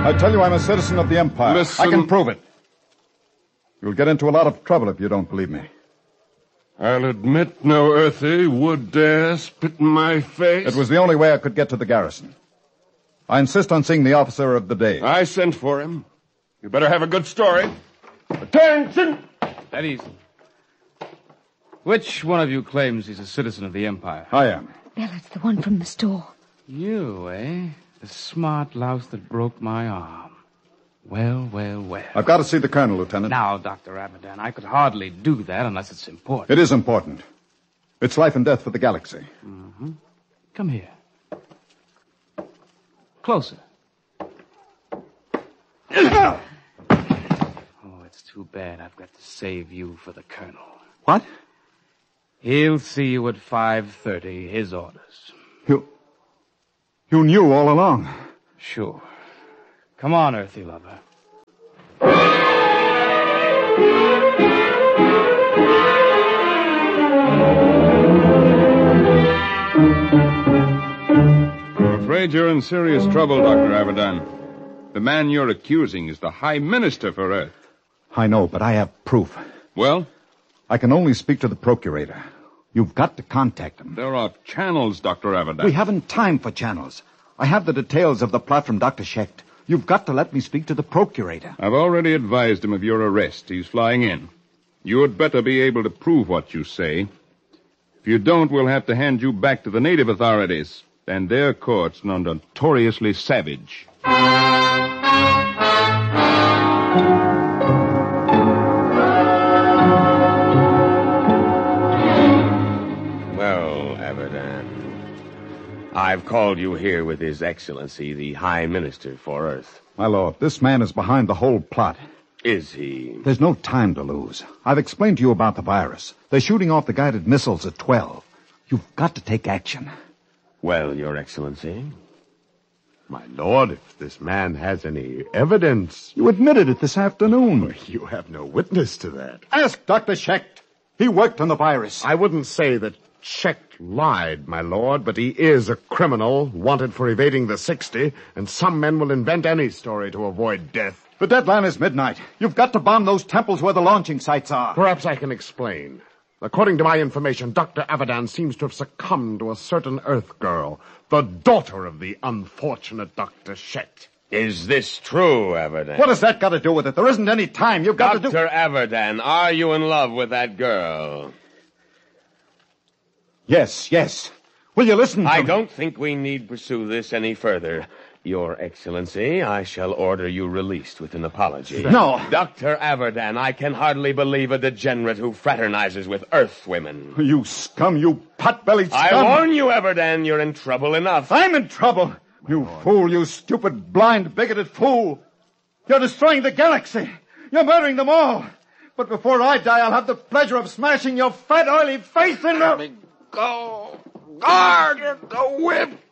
I tell you I'm a citizen of the Empire. Listen. I can prove it. You'll get into a lot of trouble if you don't believe me. I'll admit no earthly would dare spit in my face. It was the only way I could get to the garrison. I insist on seeing the officer of the day. I sent for him. You better have a good story. Attention! That easy. Which one of you claims he's a citizen of the Empire? I am. Bellett's the one from the store. You, eh? The smart louse that broke my arm. Well, well, well. I've got to see the colonel, Lieutenant. Now, Dr. Abadan, I could hardly do that unless it's important. It is important. It's life and death for the galaxy. Mm-hmm. Come here. Closer. Oh, it's too bad I've got to save you for the colonel. What? He'll see you at 5:30, his orders. You knew all along. Sure. Come on, Earthy lover. I'm afraid you're in serious trouble, Dr. Abadan. The man you're accusing is the High Minister for Earth. I know, but I have proof. Well? I can only speak to the Procurator. You've got to contact him. There are channels, Dr. Abadan. We haven't time for channels. I have the details of the plot from Dr. Schecht. You've got to let me speak to the Procurator. I've already advised him of your arrest. He's flying in. You'd better be able to prove what you say. If you don't, we'll have to hand you back to the native authorities. And their courts are notoriously savage. Well, Abadan, I've called you here with His Excellency, the High Minister for Earth. My lord, this man is behind the whole plot. Is he? There's no time to lose. I've explained to you about the virus. They're shooting off the guided missiles at 12. You've got to take action. Well, Your Excellency. My lord, if this man has any evidence... You admitted it this afternoon. You have no witness to that. Ask Dr. Schecht. He worked on the virus. I wouldn't say that Schecht lied, my lord, but he is a criminal, wanted for evading the 60, and some men will invent any story to avoid death. The deadline is midnight. You've got to bomb those temples where the launching sites are. Perhaps I can explain. According to my information, Dr. Abadan seems to have succumbed to a certain Earth girl, the daughter of the unfortunate Dr. Schecht. Is this true, Abadan? What has that got to do with it? There isn't any time. You've got to do... Dr. Abadan, are you in love with that girl? Yes. Will you listen to I me? don't think we need pursue this any further. Your Excellency, I shall order you released with an apology. No. Dr. Abadan, I can hardly believe a degenerate who fraternizes with Earth women. You scum, you pot-bellied scum. I warn you, Abadan, you're in trouble enough. I'm in trouble. You fool, you stupid, blind, bigoted fool. You're destroying the galaxy. You're murdering them all. But before I die, I'll have the pleasure of smashing your fat, oily face in the... Go. Guard the whip.